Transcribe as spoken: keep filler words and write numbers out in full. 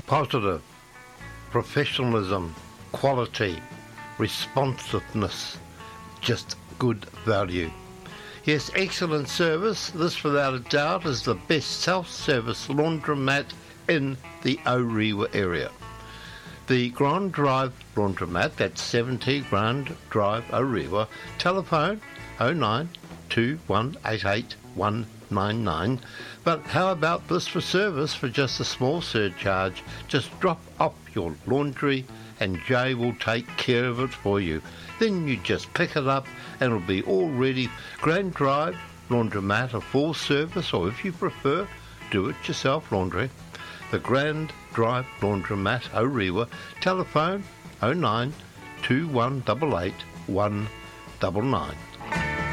Positive, professionalism, quality, responsiveness, just good value. Yes, excellent service. This, without a doubt, is the best self-service laundromat in the Orewa area. The Grand Drive Laundromat, that's seventy Grand Drive, Orewa. Telephone oh nine two one eight eight one nine nine. But how about this for service for just a small surcharge? Just drop off your laundry and Jay will take care of it for you. Then you just pick it up and it'll be all ready. Grand Drive Laundromat, a full service, or if you prefer, do-it-yourself laundry. The Grand Drive Laundromat, Orewa. Telephone oh nine two one eight eight one nine nine.